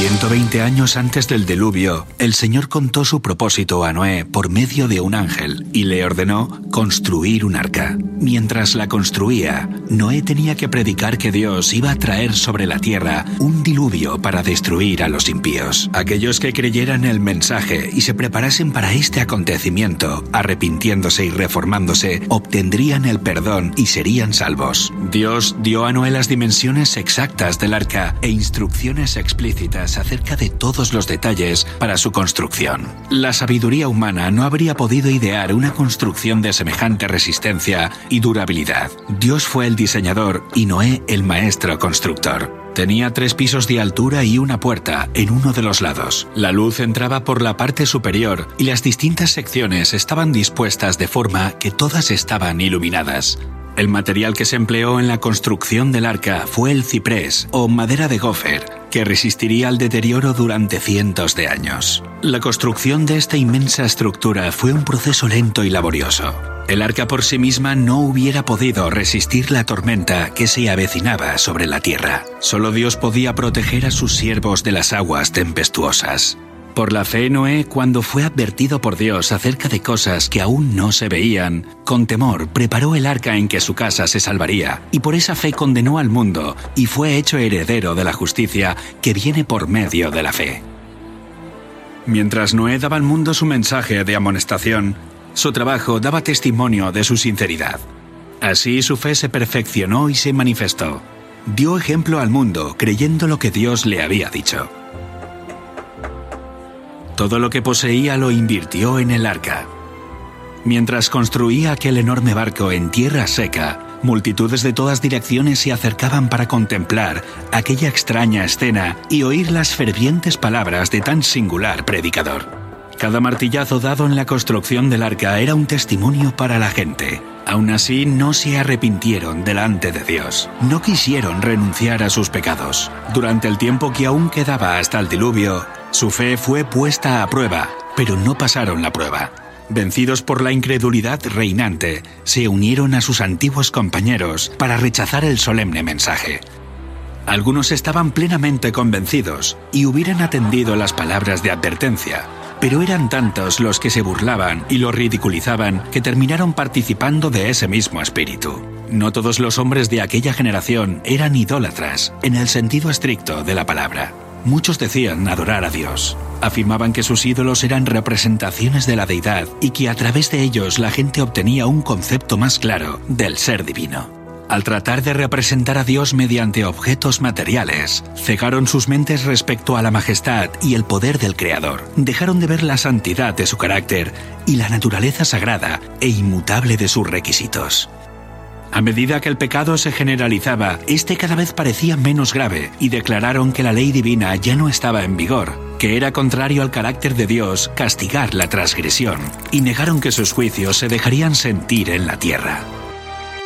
120 años antes del diluvio, el Señor contó su propósito a Noé por medio de un ángel y le ordenó construir un arca. Mientras la construía, Noé tenía que predicar que Dios iba a traer sobre la tierra un diluvio para destruir a los impíos. Aquellos que creyeran el mensaje y se preparasen para este acontecimiento, arrepintiéndose y reformándose, obtendrían el perdón y serían salvos. Dios dio a Noé las dimensiones exactas del arca e instrucciones explícitas acerca de todos los detalles para su construcción. La sabiduría humana no habría podido idear una construcción de semejante resistencia y durabilidad. Dios fue el diseñador y Noé el maestro constructor. Tenía 3 pisos de altura y una puerta en uno de los lados. La luz entraba por la parte superior y las distintas secciones estaban dispuestas de forma que todas estaban iluminadas. El material que se empleó en la construcción del arca fue el ciprés o madera de gofer, que resistiría al deterioro durante cientos de años. La construcción de esta inmensa estructura fue un proceso lento y laborioso. El arca por sí misma no hubiera podido resistir la tormenta que se avecinaba sobre la tierra. Solo Dios podía proteger a sus siervos de las aguas tempestuosas. Por la fe, Noé, cuando fue advertido por Dios acerca de cosas que aún no se veían, con temor preparó el arca en que su casa se salvaría, y por esa fe condenó al mundo y fue hecho heredero de la justicia que viene por medio de la fe. Mientras Noé daba al mundo su mensaje de amonestación, su trabajo daba testimonio de su sinceridad. Así su fe se perfeccionó y se manifestó. Dio ejemplo al mundo creyendo lo que Dios le había dicho. Todo lo que poseía lo invirtió en el arca. Mientras construía aquel enorme barco en tierra seca, multitudes de todas direcciones se acercaban para contemplar aquella extraña escena y oír las fervientes palabras de tan singular predicador. Cada martillazo dado en la construcción del arca era un testimonio para la gente. Aún así, no se arrepintieron delante de Dios. No quisieron renunciar a sus pecados. Durante el tiempo que aún quedaba hasta el diluvio, su fe fue puesta a prueba, pero no pasaron la prueba. Vencidos por la incredulidad reinante, se unieron a sus antiguos compañeros para rechazar el solemne mensaje. Algunos estaban plenamente convencidos y hubieran atendido las palabras de advertencia, pero eran tantos los que se burlaban y lo ridiculizaban que terminaron participando de ese mismo espíritu. No todos los hombres de aquella generación eran idólatras, en el sentido estricto de la palabra. Muchos decían adorar a Dios. Afirmaban que sus ídolos eran representaciones de la deidad y que a través de ellos la gente obtenía un concepto más claro del ser divino. Al tratar de representar a Dios mediante objetos materiales, cegaron sus mentes respecto a la majestad y el poder del Creador. Dejaron de ver la santidad de su carácter y la naturaleza sagrada e inmutable de sus requisitos. A medida que el pecado se generalizaba, este cada vez parecía menos grave y declararon que la ley divina ya no estaba en vigor, que era contrario al carácter de Dios castigar la transgresión, y negaron que sus juicios se dejarían sentir en la tierra.